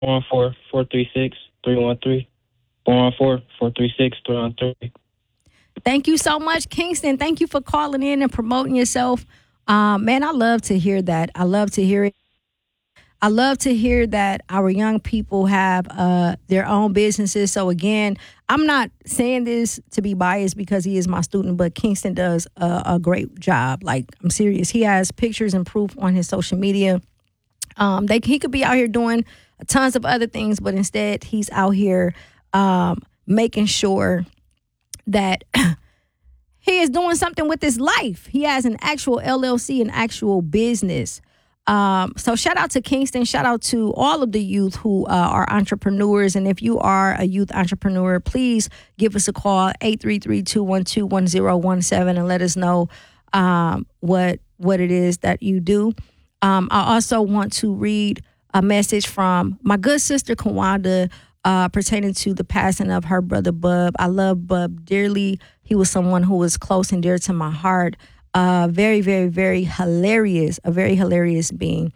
414-436-313. 414-436-313. Thank you so much, Kingston. Thank you for calling in and promoting yourself. Man, I love to hear that. I love to hear it. I love to hear that our young people have their own businesses. So again, I'm not saying this to be biased because he is my student, but Kingston does a great job. Like, I'm serious. He has pictures and proof on his social media. He could be out here doing tons of other things, but instead he's out here making sure that he is doing something with his life. He has an actual LLC, an actual business. So shout out to Kingston. Shout out to all of the youth who are entrepreneurs. And if you are a youth entrepreneur, please give us a call, 833-212-1017, and let us know what it is that you do. I also want to read a message from my good sister, Kawanda, pertaining to the passing of her brother, Bub. I love Bub dearly. He was someone who was close and dear to my heart. Very, very, very hilarious, a very hilarious being.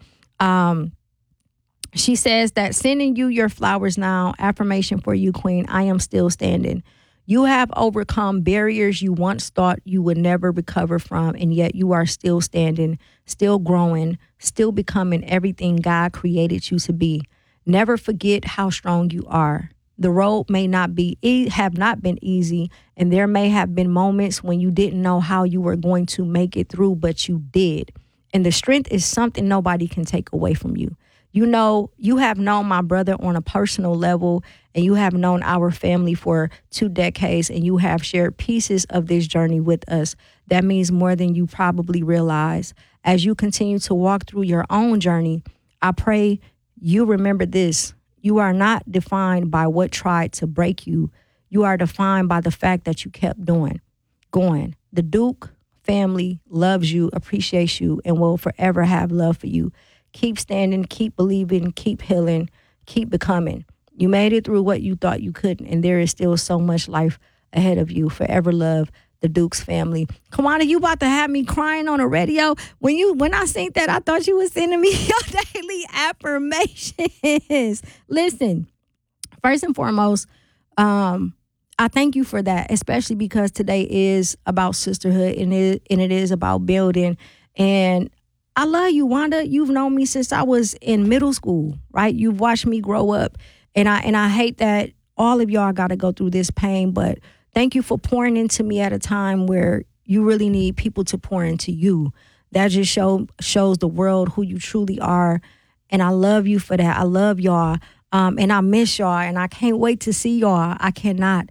She says that sending you your flowers now, affirmation for you, Queen. I am still standing. You have overcome barriers you once thought you would never recover from, and yet you are still standing, still growing, still becoming everything God created you to be. Never forget how strong you are. The road may not have not been easy, and there may have been moments when you didn't know how you were going to make it through, but you did. And the strength is something nobody can take away from you. You know, you have known my brother on a personal level, and you have known our family for 2 decades, and you have shared pieces of this journey with us. That means more than you probably realize. As you continue to walk through your own journey, I pray you remember this. You are not defined by what tried to break you. You are defined by the fact that you kept going. The Duke family loves you, appreciates you, and will forever have love for you. Keep standing, keep believing, keep healing, keep becoming. You made it through what you thought you couldn't, and there is still so much life ahead of you. Forever love, the Dukes family. Kawana, you about to have me crying on the radio. When I seen that, I thought you was sending me your daily affirmations. Listen, first and foremost, I thank you for that, especially because today is about sisterhood and it is about building. And I love you, Wanda. You've known me since I was in middle school, right? You've watched me grow up, and I hate that all of y'all got to go through this pain, but thank you for pouring into me at a time where you really need people to pour into you. That just shows the world who you truly are. And I love you for that. I love y'all. And I miss y'all. And I can't wait to see y'all. I cannot.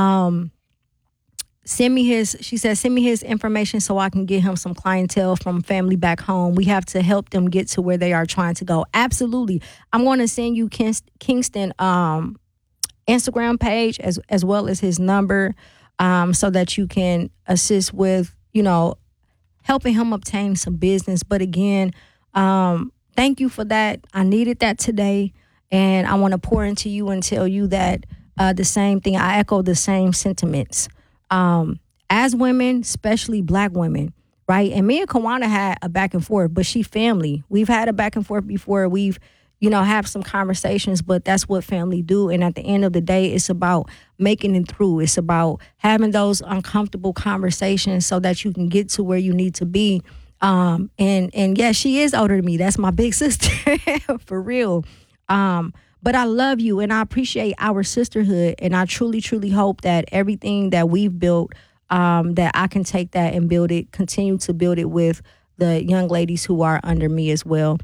Send me his information so I can get him some clientele from family back home. We have to help them get to where they are trying to go. Absolutely. I'm going to send you Kingston Instagram page as well as his number, so that you can assist with, helping him obtain some business. But again, thank you for that. I needed that today, and I want to pour into you and tell you that the same thing. I echo the same sentiments. As women, especially Black women, right? And me and Kawana had a back and forth, but she family. We've had a back and forth before. We've have some conversations, but that's what family do. And at the end of the day, it's about making it through. It's about having those uncomfortable conversations so that you can get to where you need to be. And yeah, she is older than me. That's my big sister for real. But I love you and I appreciate our sisterhood. And I truly, truly hope that everything that we've built, that I can take that and continue to build it with the young ladies who are under me as well.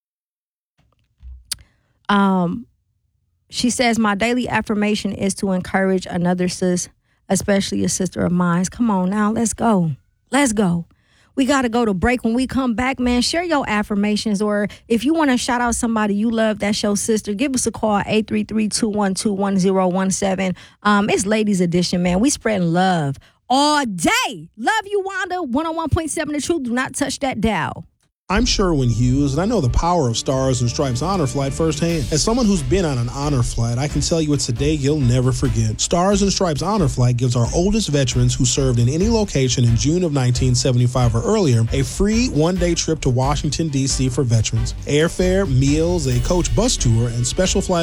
She says, my daily affirmation is to encourage another sis, especially a sister of mine. Come on now, let's go. We got to go to break. When we come back, man, share your affirmations, or if you want to shout out somebody you love that's your sister, give us a call, 833-212-1017. It's Ladies Edition, man. We spreading love all day. Love you, Wanda. 101.7 The Truth. Do not touch that dial. I'm Sherwin Hughes, and I know the power of Stars and Stripes Honor Flight firsthand. As someone who's been on an honor flight, I can tell you it's a day you'll never forget. Stars and Stripes Honor Flight gives our oldest veterans who served in any location in June of 1975 or earlier a free one-day trip to Washington, D.C. for veterans. Airfare, meals, a coach bus tour, and special flight